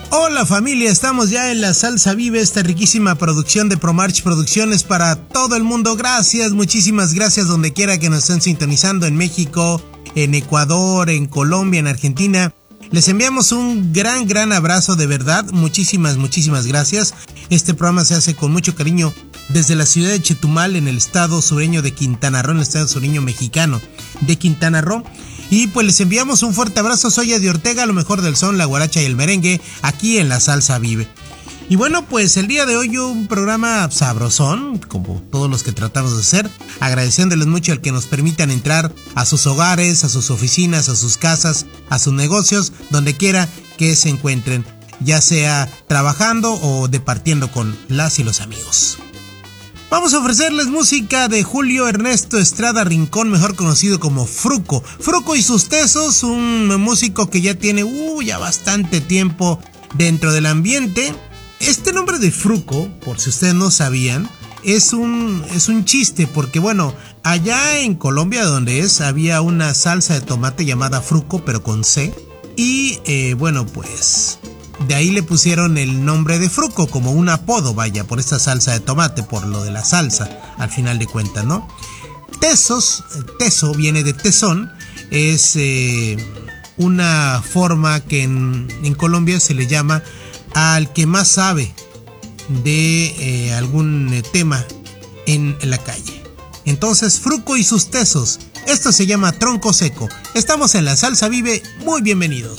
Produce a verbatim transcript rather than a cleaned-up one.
Hola familia, estamos ya en La Salsa Vive, esta riquísima producción de ProMarch Producciones para todo el mundo. Gracias, muchísimas gracias donde quiera que nos estén sintonizando, en México, en Ecuador, en Colombia, en Argentina. Les enviamos un gran, gran abrazo de verdad, muchísimas, muchísimas gracias. Este programa se hace con mucho cariño desde la ciudad de Chetumal, en el estado sureño de Quintana Roo, en el estado sureño mexicano de Quintana Roo. Y pues les enviamos un fuerte abrazo. Soy Eddie Ortega, lo mejor del son, la guaracha y el merengue, aquí en La Salsa Vive. Y bueno, pues el día de hoy un programa sabrosón, como todos los que tratamos de hacer, agradeciéndoles mucho el que nos permitan entrar a sus hogares, a sus oficinas, a sus casas, a sus negocios, donde quiera que se encuentren, ya sea trabajando o departiendo con las y los amigos. Vamos a ofrecerles música de Julio Ernesto Estrada Rincón, mejor conocido como Fruco. Fruco y sus tesos, un músico que ya tiene uh, ya bastante tiempo dentro del ambiente. Este nombre de Fruco, por si ustedes no sabían, es un, es un chiste, porque bueno, allá en Colombia donde es, había una salsa de tomate llamada Fruco, pero con C. Y eh, bueno, pues de ahí le pusieron el nombre de Fruco como un apodo, vaya, por esta salsa de tomate, por lo de la salsa, al final de cuentas, ¿no? Tesos, teso viene de tesón, es eh, una forma que en, en Colombia se le llama al que más sabe de eh, algún eh, tema en, en la calle. Entonces, Fruco y sus tesos, esto se llama Tronco Seco. Estamos en La Salsa Vive, muy bienvenidos.